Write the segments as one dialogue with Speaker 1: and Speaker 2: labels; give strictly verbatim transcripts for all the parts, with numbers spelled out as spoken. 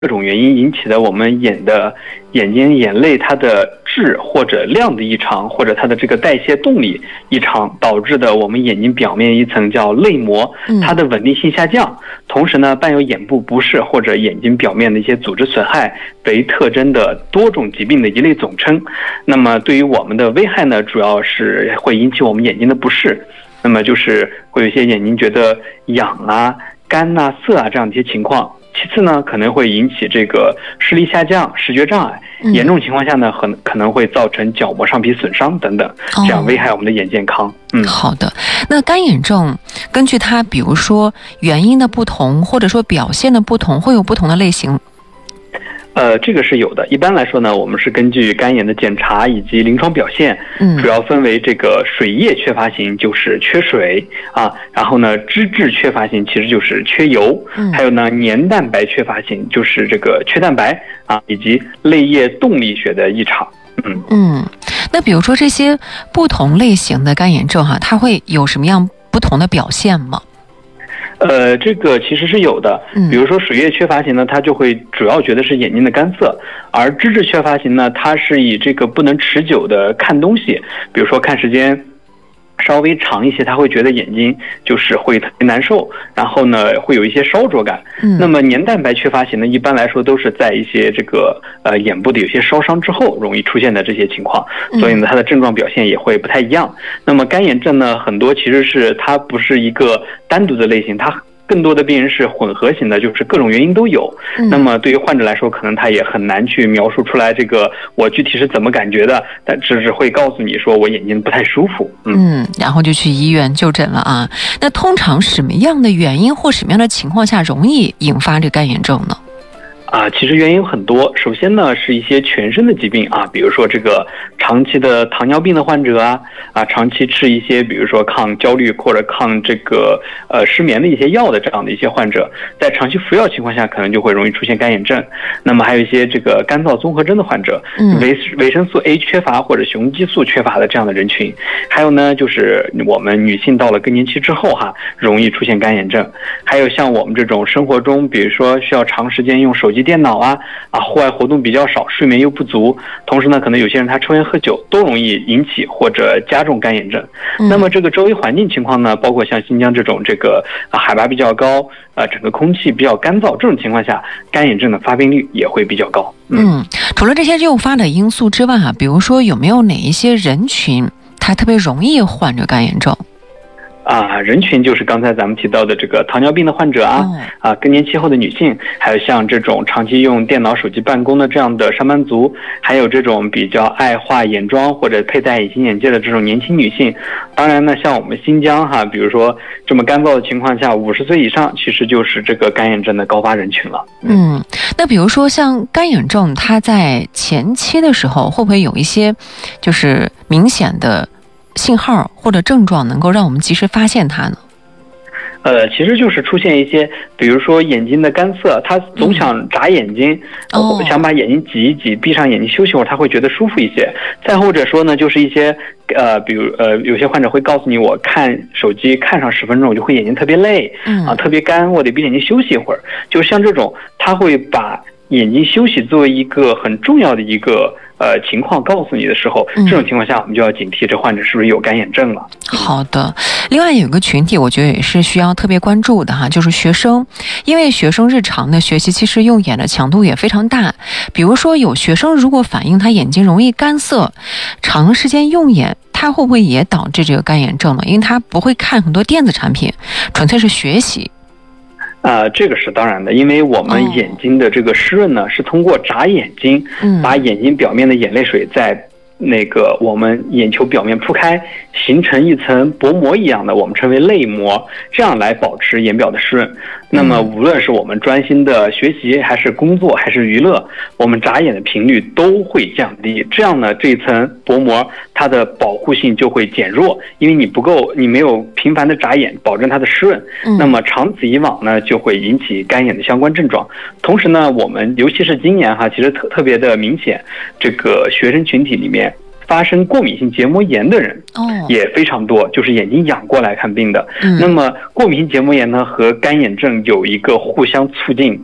Speaker 1: 各种原因引起的我们眼的眼睛眼泪它的质或者量的异常，或者它的这个代谢动力异常导致的我们眼睛表面一层叫泪膜，它的稳定性下降，同时呢伴有眼部不适或者眼睛表面的一些组织损害为特征的多种疾病的一类总称。那么对于我们的危害呢，主要是会引起我们眼睛的不适，那么就是会有一些眼睛觉得痒啊、干啊、涩啊这样的一些情况。其次呢，可能会引起这个视力下降、视觉障碍，严重情况下呢，很可能会造成角膜上皮损伤等等，这样危害我们的眼健康。
Speaker 2: 嗯，好的。那干眼症根据它，比如说原因的不同，或者说表现的不同，会有不同的类型。
Speaker 1: 呃，这个是有的。一般来说呢，我们是根据干眼的检查以及临床表现，
Speaker 2: 嗯，
Speaker 1: 主要分为这个水液缺乏型，就是缺水啊，然后呢，脂质缺乏型其实就是缺油，嗯，还有呢，黏蛋白缺乏型就是这个缺蛋白啊，以及泪液动力学的异常。嗯
Speaker 2: 嗯，那比如说这些不同类型的干眼症哈，它会有什么样不同的表现吗？
Speaker 1: 呃，这个其实是有的，比如说水液缺乏型呢，它就会主要觉得是眼睛的干涩，而脂质缺乏型呢，它是以这个不能持久的看东西，比如说看时间稍微长一些，他会觉得眼睛就是会特别难受，然后呢会有一些烧灼感。嗯，那么黏蛋白缺乏型呢，一般来说都是在一些这个呃眼部的有些烧伤之后容易出现的这些情况，所以呢它的症状表现也会不太一样。那么干眼症呢，很多其实是它不是一个单独的类型，它更多的病人是混合型的，就是各种原因都有。嗯、那么对于患者来说，可能他也很难去描述出来这个我具体是怎么感觉的，但只只会告诉你说我眼睛不太舒服。
Speaker 2: 嗯, 嗯，然后就去医院就诊了啊。那通常什么样的原因或什么样的情况下容易引发这个干眼症呢？
Speaker 1: 啊，其实原因有很多。首先呢，是一些全身的疾病啊，比如说这个长期的糖尿病的患者啊，啊，长期吃一些比如说抗焦虑或者抗这个呃失眠的一些药的这样的一些患者，在长期服药情况下，可能就会容易出现干眼症。那么还有一些这个干燥综合征的患者，嗯，维维生素 A 缺乏或者雄激素缺乏的这样的人群，还有呢，就是我们女性到了更年期之后哈，容易出现干眼症。还有像我们这种生活中，比如说需要长时间用手机、电脑啊啊，户外活动比较少，睡眠又不足，同时呢，可能有些人他抽烟喝酒，都容易引起或者加重干眼症。嗯、那么这个周围环境情况呢，包括像新疆这种这个啊海拔比较高，啊整个空气比较干燥，这种情况下，干眼症的发病率也会比较高。
Speaker 2: 嗯，嗯除了这些诱发的因素之外啊，比如说有没有哪一些人群他特别容易患这干眼症？
Speaker 1: 啊，人群就是刚才咱们提到的这个糖尿病的患者啊，哦、啊，更年期后的女性，还有像这种长期用电脑、手机办公的这样的上班族，还有这种比较爱画眼妆或者佩戴隐形眼镜的这种年轻女性。当然呢，像我们新疆哈，比如说这么干燥的情况下，五十岁以上其实就是这个干眼症的高发人群了。
Speaker 2: 嗯，那比如说像干眼症，它在前期的时候会不会有一些就是明显的信号或者症状能够让我们及时发现它呢？
Speaker 1: 呃，其实就是出现一些，比如说眼睛的干涩，他总想眨眼睛，嗯哦、想把眼睛挤一挤，闭上眼睛休息会儿，他会觉得舒服一些。再或者说呢，就是一些呃，比如呃，有些患者会告诉你，我看手机看上十分钟，我就会眼睛特别累，嗯、啊，特别干，我得闭眼睛休息一会儿。就像这种，他会把眼睛休息作为一个很重要的一个呃情况告诉你的时候，这种情况下我们就要警惕这患者是不是有干眼症了。
Speaker 2: 好的，另外有一个群体我觉得也是需要特别关注的哈，就是学生，因为学生日常的学习其实用眼的强度也非常大，比如说有学生如果反映他眼睛容易干涩，长时间用眼，他会不会也导致这个干眼症呢？因为他不会看很多电子产品，纯粹是学习。
Speaker 1: 啊、呃，这个是当然的，因为我们眼睛的这个湿润呢，哦、是通过眨眼睛，嗯，把眼睛表面的眼泪水在那个我们眼球表面铺开，形成一层薄膜一样的，我们称为泪膜，这样来保持眼表的湿润。那么无论是我们专心的学习，还是工作，还是娱乐，我们眨眼的频率都会降低。这样呢，这一层薄膜它的保护性就会减弱，因为你不够，你没有频繁的眨眼，保证它的湿润。嗯、那么长此以往呢，就会引起干眼的相关症状。同时呢，我们尤其是今年哈，其实特特别的明显，这个学生群体里面发生过敏性结膜炎的人也非常多，就是眼睛痒过来看病的。嗯、那么过敏性结膜炎呢和干眼症有一个互相促进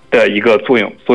Speaker 1: 的一个作用。